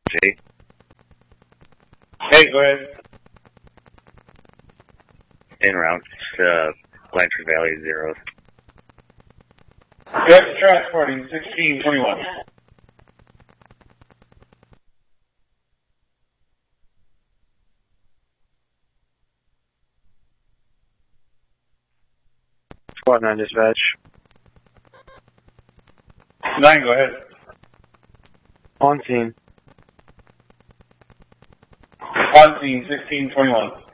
Jay. Hey, go ahead. En route, Blanchard Valley, zeros. Good, transporting 1621. Squad 9 dispatch. 9, go ahead. On scene. On scene, 1621.